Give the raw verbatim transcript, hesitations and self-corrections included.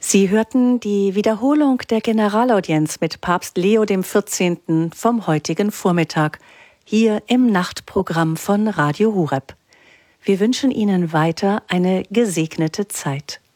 Sie hörten die Wiederholung der Generalaudienz mit Papst Leo der vierzehnte. Vom heutigen Vormittag, hier im Nachtprogramm von Radio Horeb. Wir wünschen Ihnen weiter eine gesegnete Zeit.